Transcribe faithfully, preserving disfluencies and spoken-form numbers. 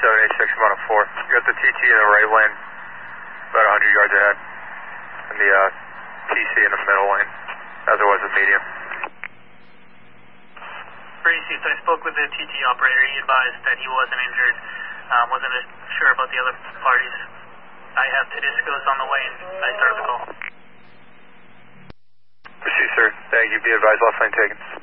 seven eight six, one oh four. You got the T T in the right lane, about one hundred yards ahead, and the uh, T C in the middle lane, as it was the medium. Brady, so I spoke with the T T operator. He advised that he wasn't injured, um, wasn't sure about the other parties. I have Tedisco's on the way, and I started the call. Proceed, sir. Thank you. Be advised, last lane taken.